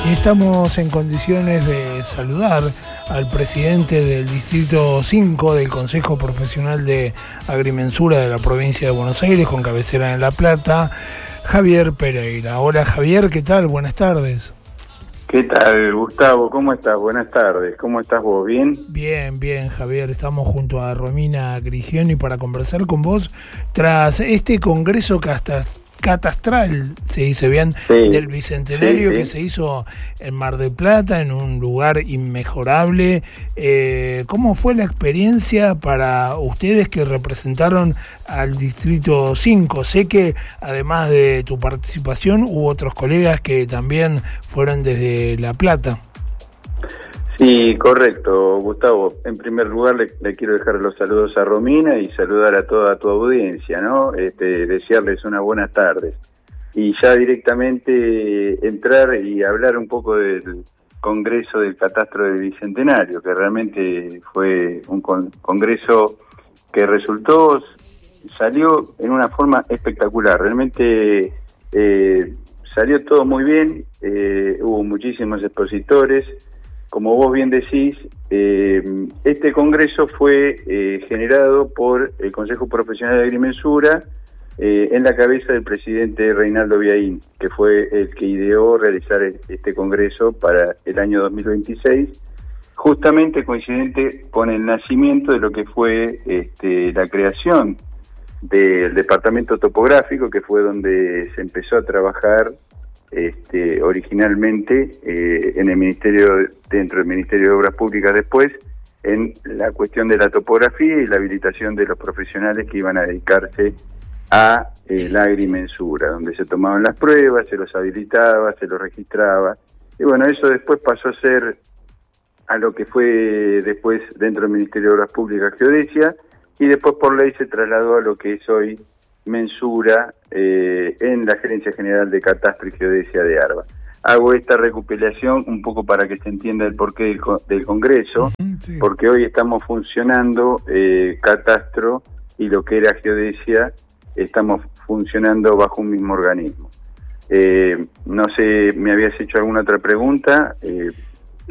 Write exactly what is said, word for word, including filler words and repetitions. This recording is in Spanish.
Y estamos en condiciones de saludar al presidente del Distrito cinco del Consejo Profesional de Agrimensura de la provincia de Buenos Aires, con cabecera en La Plata, Javier Pereira. Hola Javier, ¿qué tal? Buenas tardes. ¿Qué tal, Gustavo? ¿Cómo estás? Buenas tardes. ¿Cómo estás vos? ¿Bien? Bien, bien, Javier. Estamos junto a Romina Grigioni para conversar con vos tras este congreso que hasta catastral, se dice bien, sí, del Bicentenario, sí, sí, que se hizo en Mar del Plata, en un lugar inmejorable. Eh, ¿Cómo fue la experiencia para ustedes que representaron al Distrito cinco? Sé que además de tu participación hubo otros colegas que también fueron desde La Plata. Sí, correcto, Gustavo. En primer lugar le, le quiero dejar los saludos a Romina y saludar a toda tu audiencia, ¿no? Este, desearles unas buenas tardes. Y ya directamente entrar y hablar un poco del Congreso del Catastro del Bicentenario, que realmente fue un con, congreso que resultó, salió en una forma espectacular. Realmente eh, salió todo muy bien, eh, hubo muchísimos expositores. Como vos bien decís, eh, este congreso fue eh, generado por el Consejo Profesional de Agrimensura eh, en la cabeza del presidente Reinaldo Biaín, que fue el que ideó realizar este congreso para el año dos mil veintiséis, justamente coincidente con el nacimiento de lo que fue este, la creación del departamento topográfico, que fue donde se empezó a trabajar Este, originalmente eh, en el Ministerio, dentro del Ministerio de Obras Públicas, después en la cuestión de la topografía y la habilitación de los profesionales que iban a dedicarse a eh, la agrimensura, donde se tomaban las pruebas, se los habilitaba, se los registraba, y bueno, eso después pasó a ser a lo que fue después dentro del Ministerio de Obras Públicas Geodesia, y después por ley se trasladó a lo que es hoy Mensura eh, en la Gerencia General de Catastro y Geodesia de ARBA. Hago esta recopilación un poco para que se entienda el porqué del, del Congreso, uh-huh, sí. Porque hoy estamos funcionando eh, Catastro y lo que era Geodesia, estamos funcionando bajo un mismo organismo. Eh, no sé, ¿me habías hecho alguna otra pregunta? Eh,